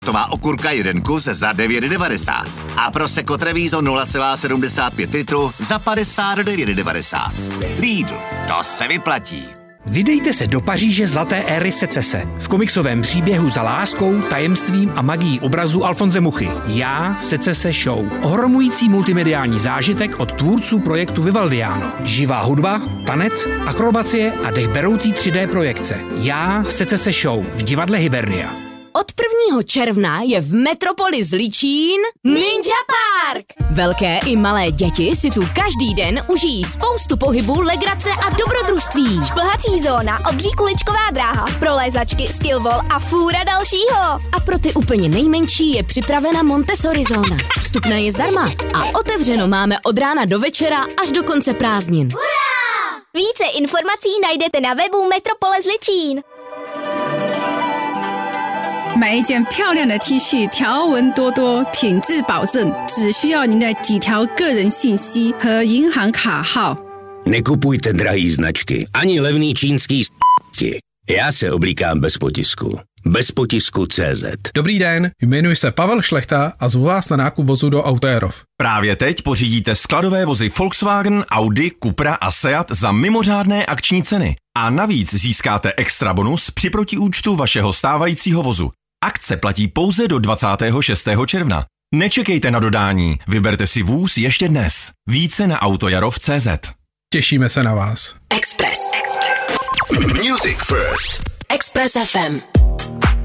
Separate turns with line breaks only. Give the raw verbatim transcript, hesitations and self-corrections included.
Tová okurka jeden kus za devět devadesát a Prosecco Treviso nula celá sedmdesát pět litru za padesát devět devadesát. Lidl, to se vyplatí.
Vydejte se do Paříže zlaté éry Secese v komiksovém příběhu za láskou, tajemstvím a magií obrazu Alfonse Muchy. Já, Secese Show. Ohromující multimediální zážitek od tvůrců projektu Vivaldiano. Živá hudba, tanec, akrobacie a dechberoucí tři dé projekce. Já, Secese Show v divadle Hibernia.
Od prvního června je v Metropoli Zličín Ninja Park. Velké i malé děti si tu každý den užijí spoustu pohybu, legrace a dobrodružství.
Šplhací zóna, obří kuličková dráha, prolézačky, skillball a fůra dalšího.
A pro ty úplně nejmenší je připravena Montessori zóna. Vstupné je zdarma a otevřeno máme od rána do večera až do konce prázdnin.
Hurá! Více informací najdete na webu Metropole Zličín.
买一件漂亮的 T 恤，条纹多多，品质保证，只需要您的几条个人信息和银行卡号。
Nekupujte drahý značky, ani levný čínský s***ky. Já se oblíkám bez potisku. Bez potisku tečka cé zet.
Dobrý den, jmenuji se Pavel Šlechta a zvu vás na nákup vozu do Autoerov.
Právě teď pořídíte skladové vozy Volkswagen, Audi, Cupra a Seat za mimořádné akční ceny. A navíc získáte extra bonus při protiúčtu vašeho stávajícího vozu. Akce platí pouze do dvacátého šestého června. Nečekejte na dodání, vyberte si vůz ještě dnes. Více na autojarov tečka cé zet.
Těšíme se na vás.
Express.
Music First.
Express ef em.